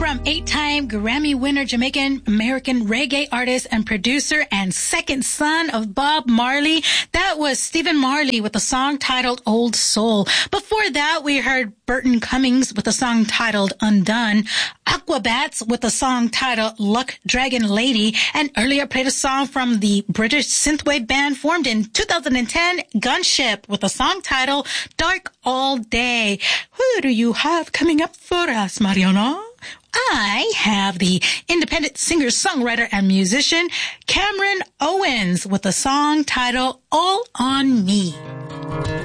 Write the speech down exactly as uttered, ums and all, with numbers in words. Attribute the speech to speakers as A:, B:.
A: from eight-time Grammy winner Jamaican American reggae artist and producer and second son of Bob Marley. That was Stephen Marley with a song titled Old Soul. Before that, we heard Burton Cummings with a song titled Undone, Aquabats with a song titled Luck Dragon Lady, and earlier played a song from the British synthwave band formed in two thousand ten, Gunship, with a song titled Dark All Day. Who do you have coming up for us, Mariana? I have the independent singer, songwriter, and musician Cameron Owens with a song titled All on Me.